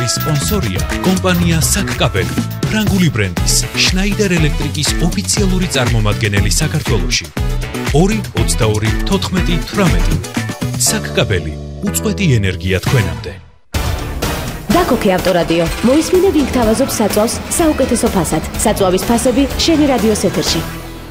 სპონსორია კომპანია საკკაბელი, ფრანგული ბრენდის შნაიდერ ელექტრიკის ოფიციალური წარმომადგენელი საქართველოში. 2-22-14-18 საკკაბელი, უწყვეტი ენერგია თქვენამდე. დაკოქე ავტორადიო. მოისმინე ვინ გთავაზობს საწვავს საუკეთესო ფასად. საწვავის ფასები შენი რადიოს ეთერში.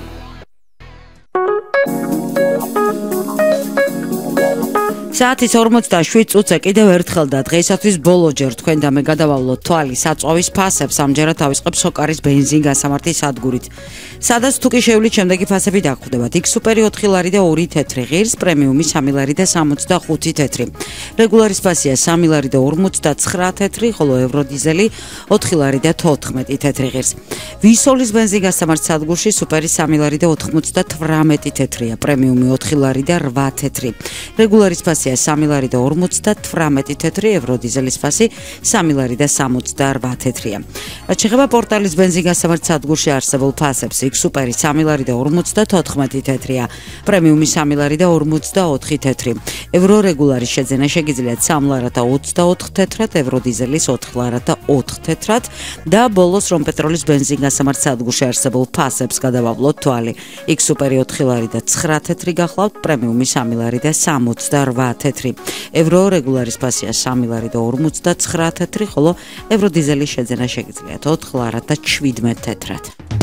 საათის 47 წუთზე კიდევ ერთხელ და დღეისათვის ბოლოჯერ თქვენ და მე გადავავლოთ თვალი საწვავის ფასებს. ამჯერად ავიწყებ სოკარის ბენზინ-გასამართი სადგურით. სადაც თუ კი შევლით შემდეგი ფასები დაგხვდებათ. X სუპერი 4 ლარი და 2 თეთრი ღირს, პრემიუმი 3 ლარი და 65 თეთრი. რეგულარის ფასია 3 ლარი და 59 თეთრი, ხოლო ევროდიზელი 4 ლარი და 14 თეთრი ღირს. ვისოლის ბენზინ-გასამართ სადგურში სუპერი 3 ლარი და 98 თეთრია, პრემიუმი 4 ლარი და 8 თეთრი. რეგულარის ფასია 3 ლარი და 58 თეთრი, ევროდიზელის ფასი 3 ლარი და 68 თეთრია. რაც შეეხება პორტალის ბენზინ-გასამართ სადგურში არსებულ ფასებს, X სუპერი 3 ლარი და 54 თეთრია, პრემიუმი 3 ლარი და 44 თეთრი. ევრო რეგულარის შეძენა შეგიძლიათ 3 ლარად და 24 თეთრად, ევროდიზელის 4 ლარად და 4 თეთრად და ბოლოს რომ პეტროლის ბენზინ-გასამართ სადგურში არსებულ ფასებს გადავავლოთ თვალი. X სუპერი 4 ლარი და 9 თეთრი გახლავთ, პრემიუმი 3 ლარი და 68 თეთრი. ევრო რეგულარის ფასია 3 ლარი და 59 თეთრი, ხოლო ევროდიზელის შეძენა შეგიძლიათ 4 ლარად და 17 თეთრად.